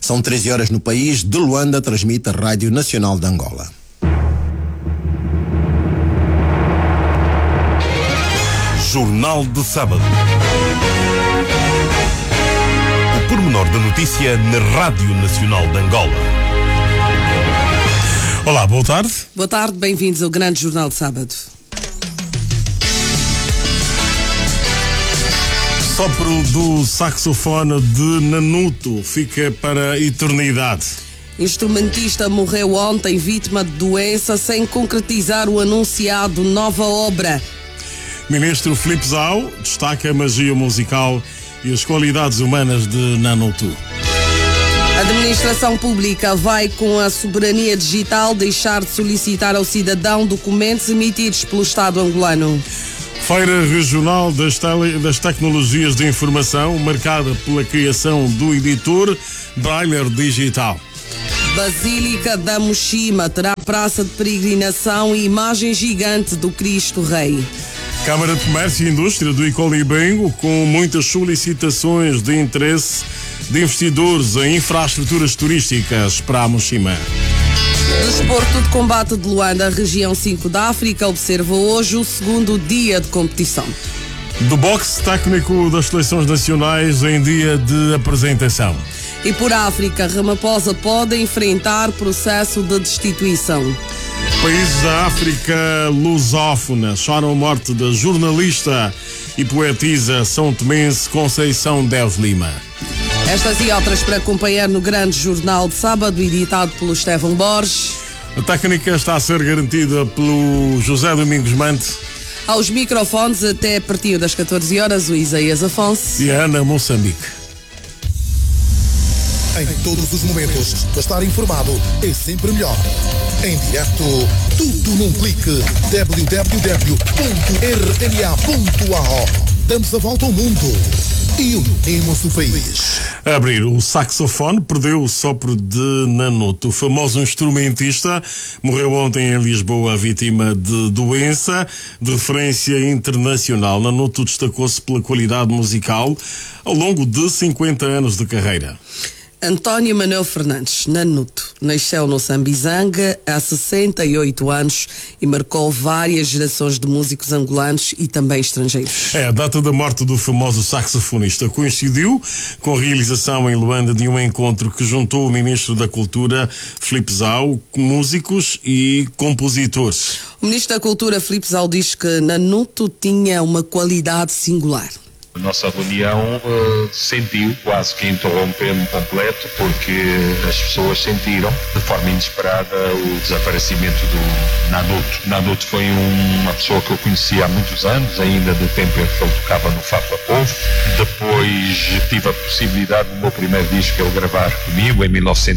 São 13 horas no país. De Luanda transmite a Rádio Nacional de Angola. Jornal de Sábado. O pormenor da notícia na Rádio Nacional de Angola. Olá, boa tarde. Boa tarde, bem-vindos ao grande Jornal de Sábado. Sopro do saxofone de Nanuto fica para a eternidade. Instrumentista morreu ontem vítima de doença sem concretizar o anunciado nova obra. Ministro Filipe Zau destaca a magia musical e as qualidades humanas de Nanuto. A administração pública vai, com a soberania digital, deixar de solicitar ao cidadão documentos emitidos pelo Estado angolano. Feira Regional das Tecnologias de Informação, marcada pela criação do editor Brailler Digital. Basílica da Mochima terá praça de peregrinação e imagem gigante do Cristo Rei. Câmara de Comércio e Indústria do Icolibengo, com muitas solicitações de interesse de investidores em infraestruturas turísticas para a Mochima. Desporto de combate de Luanda, região 5 da África, observa hoje o segundo dia de competição. Do boxe, técnico das seleções nacionais em dia de apresentação. E por África, Ramaphosa pode enfrentar processo de destituição. Países da África lusófona choram a morte da jornalista e poetisa são tomense Conceição Deus Lima. Estas e outras para acompanhar no grande Jornal de Sábado, editado pelo Estevão Borges. A técnica está a ser garantida pelo José Domingos Mante. Aos microfones, até a partir das 14 horas, o Isaías Afonso e a Ana Moçambique. Em todos os momentos, para estar informado é sempre melhor. Em direto, tudo num clique. www.rna.ao. Damos a volta ao mundo e unimos o país. A abrir o saxofone, perdeu o sopro de Nanuto. O famoso instrumentista morreu ontem em Lisboa, vítima de doença de referência internacional. Nanuto destacou-se pela qualidade musical ao longo de 50 anos de carreira. António Manuel Fernandes, Nanuto, nasceu no Sambizanga há 68 anos e marcou várias gerações de músicos angolanos e também estrangeiros. A data da morte do famoso saxofonista coincidiu com a realização em Luanda de um encontro que juntou o Ministro da Cultura, Filipe Zau, músicos e compositores. O Ministro da Cultura, Filipe Zau, diz que Nanuto tinha uma qualidade singular. A nossa reunião sentiu, quase que interrompemos completo, porque as pessoas sentiram, de forma inesperada, o desaparecimento do Nanuto. Nanuto foi uma pessoa que eu conhecia há muitos anos, ainda do tempo em que ele tocava no Fapa Povo. Depois tive a possibilidade do meu primeiro disco ele gravar comigo, em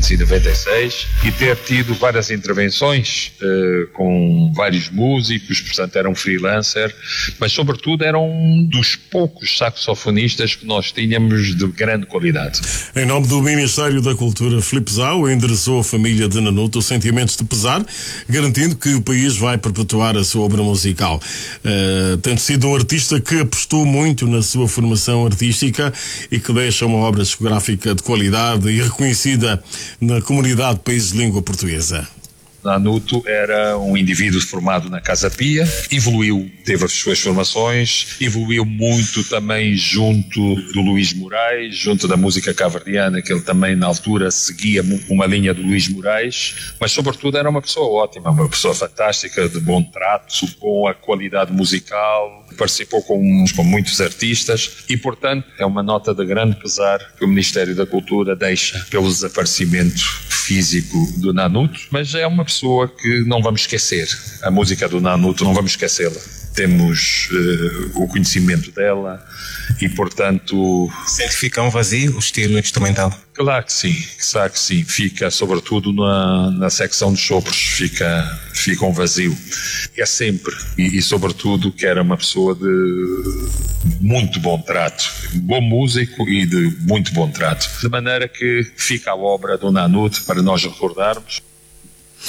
1996, e ter tido várias intervenções com vários músicos, portanto era um freelancer, mas sobretudo era um dos poucos saxofonistas que nós tínhamos de grande qualidade. Em nome do Ministério da Cultura, Filipe Zau endereçou à família de Nanuto sentimentos de pesar, garantindo que o país vai perpetuar a sua obra musical. Tendo sido um artista que apostou muito na sua formação artística e que deixa uma obra discográfica de qualidade e reconhecida na comunidade de países de língua portuguesa. Nanuto era um indivíduo formado na Casa Pia, evoluiu, teve as suas formações, evoluiu muito também junto do Luís Moraes, junto da música cabo-verdiana, que ele também na altura seguia uma linha do Luís Moraes, mas sobretudo era uma pessoa ótima, uma pessoa fantástica, de bom trato, com a qualidade musical, participou com muitos artistas e, portanto, é uma nota de grande pesar que o Ministério da Cultura deixa pelo desaparecimento físico do Nanuto, mas é uma pessoa que não vamos esquecer. A música do Nanuto não vamos esquecê-la. Temos o conhecimento dela e, portanto... Sente que fica um vazio o estilo instrumental? Claro que sim, claro que sim. Fica, sobretudo, na secção dos sopros, fica um vazio. É sempre. E, sobretudo, que era uma pessoa de muito bom trato. Bom músico e de muito bom trato. De maneira que fica a obra do Nanuto para nós recordarmos.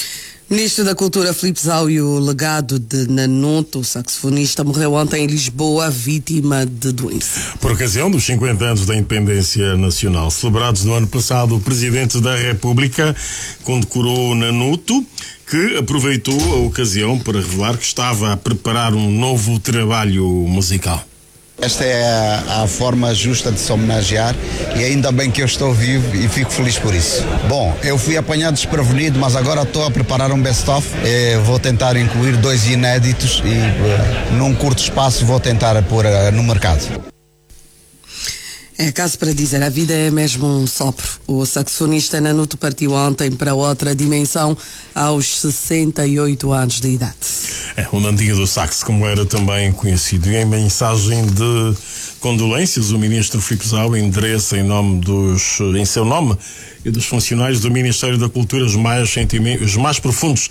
Ministro da Cultura Filipe Zau e o legado de Nanuto, o saxofonista, morreu ontem em Lisboa, vítima de doença. Por ocasião dos 50 anos da independência nacional, celebrados no ano passado, o Presidente da República condecorou Nanuto, que aproveitou a ocasião para revelar que estava a preparar um novo trabalho musical. Esta é a forma justa de se homenagear e ainda bem que eu estou vivo e fico feliz por isso. Bom, eu fui apanhado desprevenido, mas agora estou a preparar um best-of. Vou tentar incluir 2 inéditos e num curto espaço vou tentar pôr no mercado. É caso para dizer, a vida é mesmo um sopro. O saxofonista Nanuto partiu ontem para outra dimensão aos 68 anos de idade. O Nandinho do Sax, como era também conhecido. E em mensagem de condolências, o ministro Filipe Zau endereça em seu nome e dos funcionários do Ministério da Cultura os mais profundos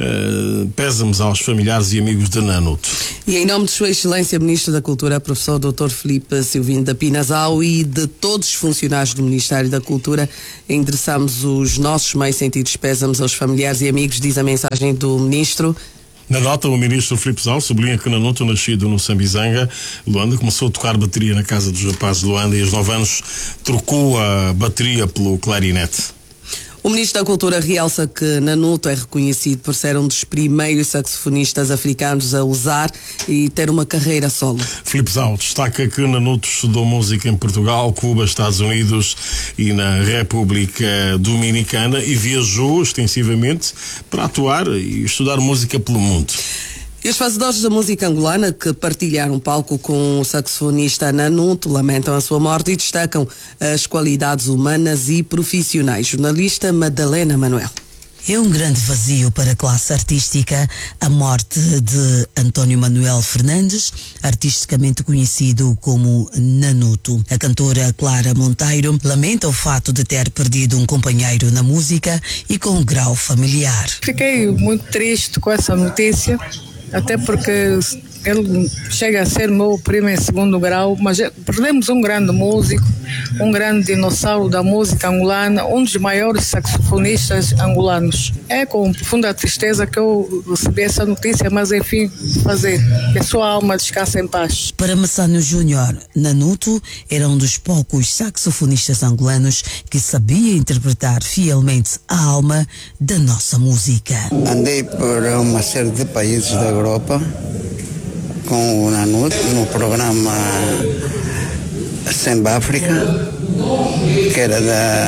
pésames aos familiares e amigos de Nanuto. E em nome de Sua Excelência Ministro da Cultura, professor Dr. Filipe Silvino da Pina Zau e de todos os funcionários do Ministério da Cultura, endereçamos os nossos mais sentidos pésames aos familiares e amigos, diz a mensagem do ministro. Na nota, o ministro Filipe Zau sublinha que Nanuto, nascido no Sambizanga, Luanda, começou a tocar bateria na casa dos rapazes de Luanda e aos 9 anos trocou a bateria pelo clarinete. O Ministro da Cultura realça que Nanuto é reconhecido por ser um dos primeiros saxofonistas africanos a usar e ter uma carreira solo. Filipe Zau destaca que Nanuto estudou música em Portugal, Cuba, Estados Unidos e na República Dominicana e viajou extensivamente para atuar e estudar música pelo mundo. E os fazedores da música angolana que partilharam palco com o saxofonista Nanuto lamentam a sua morte e destacam as qualidades humanas e profissionais. Jornalista Madalena Manuel. É um grande vazio para a classe artística a morte de António Manuel Fernandes, artisticamente conhecido como Nanuto. A cantora Clara Monteiro lamenta o fato de ter perdido um companheiro na música e com um grau familiar. Fiquei muito triste com essa notícia, até porque ele chega a ser meu primo em 2º grau, mas perdemos um grande músico, um grande dinossauro da música angolana, um dos maiores saxofonistas angolanos. É com profunda tristeza que eu recebi essa notícia, mas enfim, que a sua alma descanse em paz. Para Massano Júnior, Nanuto era um dos poucos saxofonistas angolanos que sabia interpretar fielmente a alma da nossa música. Andei por uma série de países da Europa com o Nanuto no programa Samba África, que era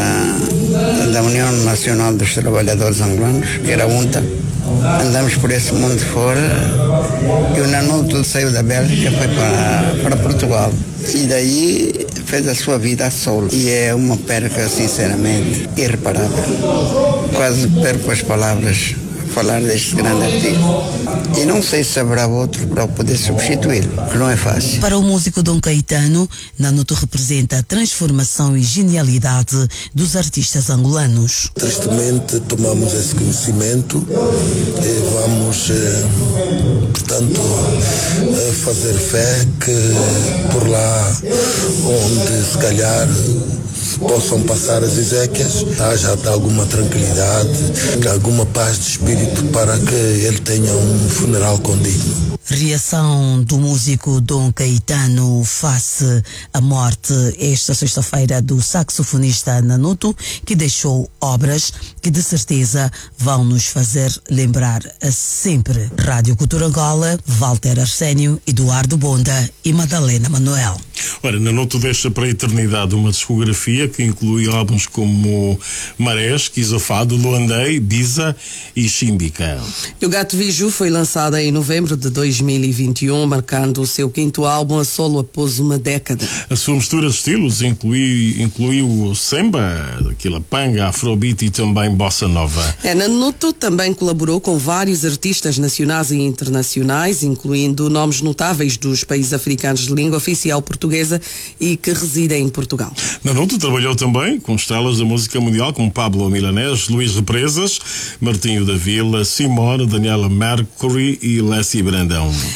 da União Nacional dos Trabalhadores Angolanos, que era a UNTA. Andamos por esse mundo fora e o Nanuto saiu da Bélgica e foi para Portugal. E daí fez a sua vida a solo. E é uma perca, sinceramente, irreparável. Quase perco as palavras falar deste grande artista. E não sei se haverá outro para poder substituí-lo, que não é fácil. Para o músico Dom Caetano, Nanuto representa a transformação e genialidade dos artistas angolanos. Tristemente tomamos esse conhecimento e vamos, portanto, fazer fé que por lá onde se calhar possam passar as exéquias, haja alguma tranquilidade, alguma paz de espírito para que ele tenha um funeral condigno. Reação do músico Dom Caetano face à morte esta sexta-feira do saxofonista Nanuto, que deixou obras que de certeza vão nos fazer lembrar a sempre. Rádio Cultura Angola, Walter Arsénio, Eduardo Bonda e Madalena Manuel. Ora, Nanuto deixa para a eternidade uma discografia que inclui álbuns como Marés, Quizofado, Luandei, Biza e Chimbica. E o Gato Viju foi lançado em novembro de 2021, marcando o seu 5º álbum a solo após uma década. A sua mistura de estilos incluiu o samba, quilapanga, afrobeat e também bossa nova. Nanuto também colaborou com vários artistas nacionais e internacionais, incluindo nomes notáveis dos países africanos de língua oficial portuguesa e que residem em Portugal. Nanuto trabalhou também com estrelas da música mundial como Pablo Milanés, Luís Represas, Martinho da Vila, Simone, Daniela Mercury e Leslie Brandão.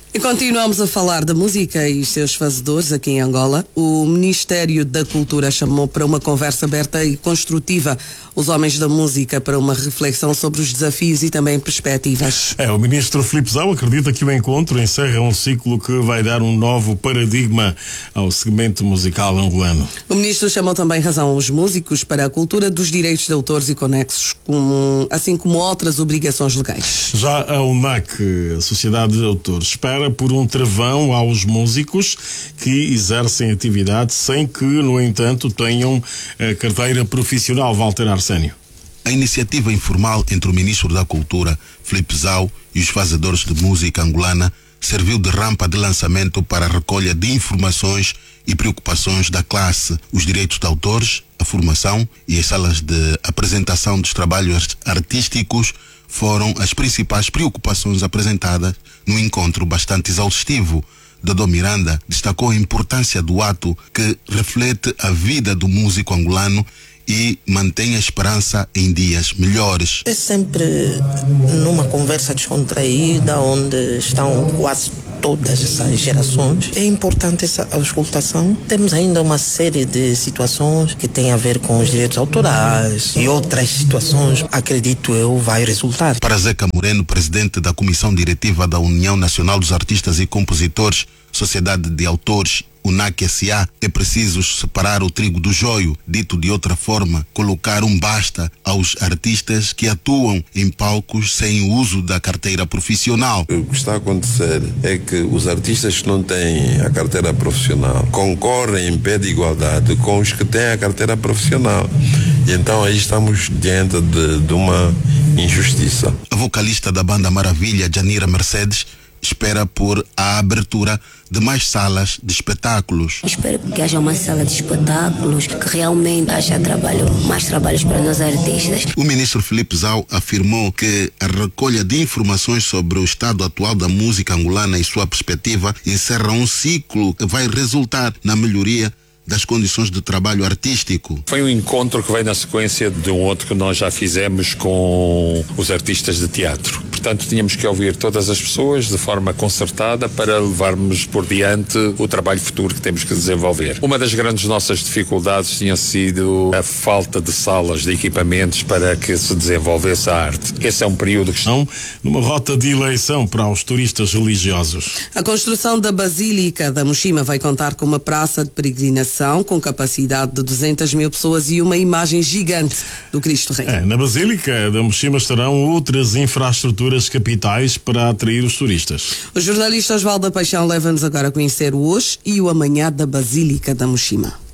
E continuamos a falar da música e seus fazedores aqui em Angola. O Ministério da Cultura chamou para uma conversa aberta e construtiva os homens da música para uma reflexão sobre os desafios e também perspectivas. O ministro Filipe Zau acredita que o encontro encerra um ciclo que vai dar um novo paradigma ao segmento musical angolano. O ministro chamou também razão aos músicos para a cultura dos direitos de autores e conexos, assim como outras obrigações legais. Já a UNAC, a Sociedade de Autores, espera por um travão aos músicos que exercem atividade sem que, no entanto, tenham a carteira profissional. Walter Arsénio. A iniciativa informal entre o ministro da Cultura, Filipe Zau, e os fazedores de música angolana serviu de rampa de lançamento para a recolha de informações e preocupações da classe, os direitos de autores, a formação e as salas de apresentação dos trabalhos artísticos foram as principais preocupações apresentadas no encontro bastante exaustivo. Dodô Miranda destacou a importância do ato que reflete a vida do músico angolano e mantém a esperança em dias melhores. É sempre numa conversa descontraída, onde estão quase todas essas gerações. É importante essa auscultação. Temos ainda uma série de situações que têm a ver com os direitos autorais e outras situações, acredito eu, vai resultar. Para Zeca Moreno, presidente da Comissão Diretiva da União Nacional dos Artistas e Compositores, Sociedade de Autores, UNAC S.A., é preciso separar o trigo do joio, dito de outra forma, colocar um basta aos artistas que atuam em palcos sem o uso da carteira profissional. O que está a acontecer é que os artistas que não têm a carteira profissional concorrem em pé de igualdade com os que têm a carteira profissional. E então aí estamos diante de uma injustiça. A vocalista da banda Maravilha, Janira Mercedes, espera por a abertura de mais salas de espetáculos. Espero que haja uma sala de espetáculos, que realmente haja mais trabalhos para nós artistas. O ministro Filipe Zau afirmou que a recolha de informações sobre o estado atual da música angolana e sua perspectiva encerra um ciclo que vai resultar na melhoria das condições de trabalho artístico. Foi um encontro que veio na sequência de um outro que nós já fizemos com os artistas de teatro. Portanto, tínhamos que ouvir todas as pessoas de forma concertada para levarmos por diante o trabalho futuro que temos que desenvolver. Uma das grandes nossas dificuldades tinha sido a falta de salas, de equipamentos para que se desenvolvesse a arte. Esse é um período que estão numa rota de eleição para os turistas religiosos. A construção da Basílica da Mochima vai contar com uma praça de peregrinação com capacidade de 200 mil pessoas e uma imagem gigante do Cristo Rei. Na Basílica da Mochima estarão outras infraestruturas capitais para atrair os turistas. O jornalista Osvaldo Paixão leva-nos agora a conhecer o hoje e o amanhã da Basílica da Mochima.